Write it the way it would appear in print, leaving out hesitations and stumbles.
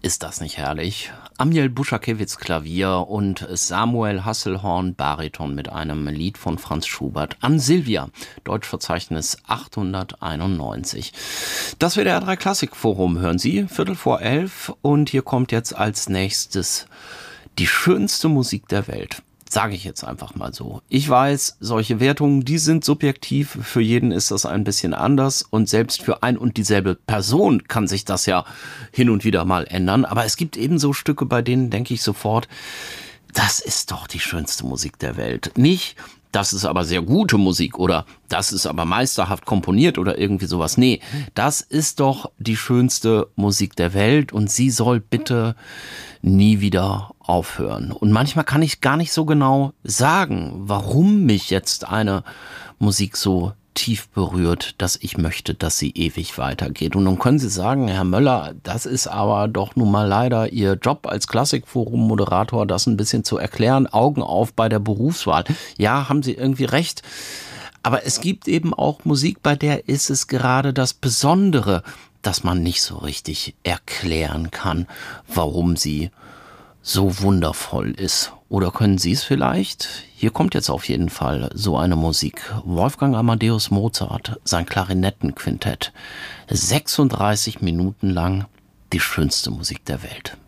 Ist das nicht herrlich? Amiel Buschakiewicz Klavier und Samuel Hasselhorn Bariton mit einem Lied von Franz Schubert an Silvia, Deutschverzeichnis 891. Das WDR 3 Klassikforum hören Sie, 11:15, und hier kommt jetzt als nächstes die schönste Musik der Welt. Sage ich jetzt einfach mal so. Ich weiß, solche Wertungen, die sind subjektiv. Für jeden ist das ein bisschen anders. Und selbst für ein und dieselbe Person kann sich das ja hin und wieder mal ändern. Aber es gibt ebenso Stücke, bei denen denke ich sofort, das ist doch die schönste Musik der Welt. Nicht, das ist aber sehr gute Musik oder das ist aber meisterhaft komponiert oder irgendwie sowas. Nee, das ist doch die schönste Musik der Welt und sie soll bitte nie wieder aufhören. Und manchmal kann ich gar nicht so genau sagen, warum mich jetzt eine Musik so tief berührt, dass ich möchte, dass sie ewig weitergeht. Und dann können Sie sagen, Herr Möller, das ist aber doch nun mal leider Ihr Job als Klassikforum-Moderator, das ein bisschen zu erklären, Augen auf bei der Berufswahl. Ja, haben Sie irgendwie recht. Aber es gibt eben auch Musik, bei der ist es gerade das Besondere, dass man nicht so richtig erklären kann, warum sie so wundervoll ist. Oder können Sie es vielleicht? Hier kommt jetzt auf jeden Fall so eine Musik. Wolfgang Amadeus Mozart, sein Klarinettenquintett. 36 Minuten lang die schönste Musik der Welt.